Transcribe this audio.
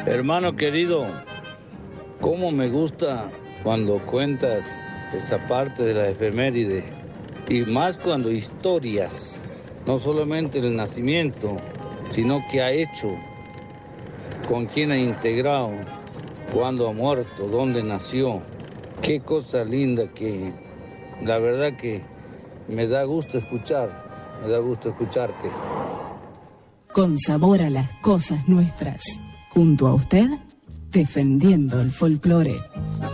Hermano querido, cómo me gusta cuando cuentas esa parte de la efeméride, y más cuando historias, no solamente el nacimiento, sino qué ha hecho, con quién ha integrado, cuándo ha muerto, dónde nació. Qué cosa linda que, la verdad que me da gusto escucharte. Con sabor a las cosas nuestras. Junto a usted, defendiendo el folclore.